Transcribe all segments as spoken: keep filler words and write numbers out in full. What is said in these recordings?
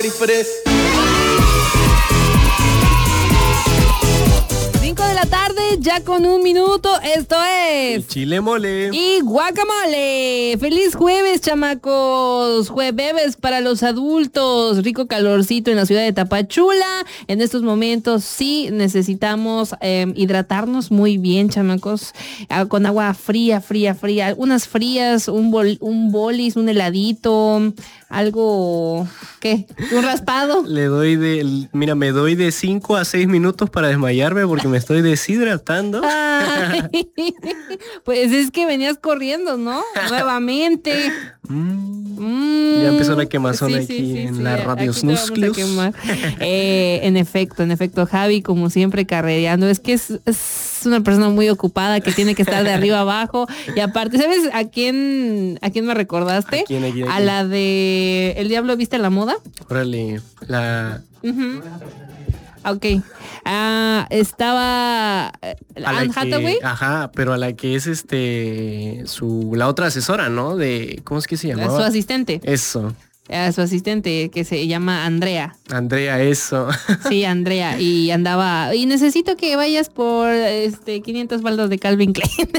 Express. cinco de la tarde, ya con un minuto, esto es... Chile mole. Y guacamole. Feliz jueves, chamacos. Jueves para los adultos. Rico calorcito en la ciudad de Tapachula. En estos momentos sí necesitamos eh, hidratarnos muy bien, chamacos. Ah, con agua fría, fría, fría. Unas frías, un, bol, un bolis, un heladito, algo... ¿Qué? ¿Un raspado? Le doy de... Mira, me doy de cinco a seis minutos para desmayarme porque me estoy deshidratando. Ay, pues es que venías corriendo, ¿no? Nuevamente. Mm, Mm, ya empezó la quemazón sí, aquí sí, sí, en sí, la aquí radio te vamos a Snusclius. quemar. Eh, en efecto, en efecto, Javi, como siempre, carrereando. Es que es, es una persona muy ocupada que tiene que estar de arriba abajo. Y aparte, ¿sabes a quién, a quién me recordaste? ¿A quién, a quién, a a quién? la de El Diablo Viste la Moda. Órale, la... Uh-huh. Ok. Ah, estaba eh, a la Anne que- Hathaway. Ajá, pero a la que es este su la otra asesora, ¿no? De ¿cómo es que se llamaba? Su asistente. Eso, A su asistente que se llama Andrea. Andrea, eso. Sí, Andrea. Y andaba. Y necesito que vayas por este quinientos baldos de Calvin Klein.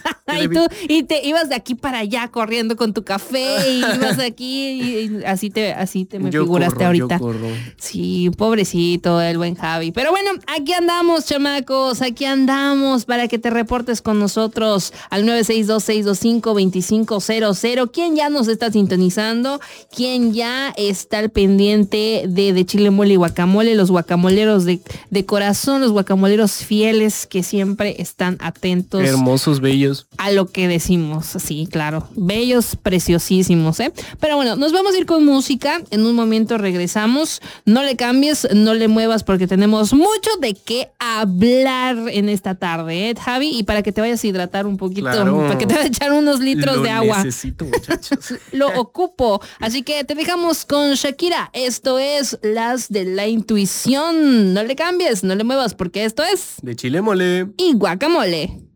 Y tú, y te ibas de aquí para allá corriendo con tu café y ibas aquí y, y así te, así te me Yo figuraste corro, ahorita. yo corro. Sí, pobrecito el buen Javi. Pero bueno, aquí andamos, chamacos, aquí andamos para que te reportes con nosotros al nueve seis dos, seis dos cinco, dos cinco cero cero. ¿Quién ya nos está sintonizando? ¿Quién ya está al pendiente de, de Chile Mole y Guacamole? Los guacamoleros de, de corazón, los guacamoleros fieles que siempre están atentos. Hermosos, bellos. A lo que decimos, sí, claro. Bellos, preciosísimos, ¿eh? Pero bueno, nos vamos a ir con música. En un momento regresamos. No le cambies, no le muevas porque tenemos mucho de qué hablar en esta tarde, ¿eh, Javi? Y para que te vayas a hidratar un poquito, Claro. para que te vayas a echar unos litros Lo de agua. necesito, muchachos. Lo ocupo. Así que te dejamos con Shakira. Esto es Las de la Intuición. No le cambies, no le muevas porque esto es... De Chile mole. Y Guacamole.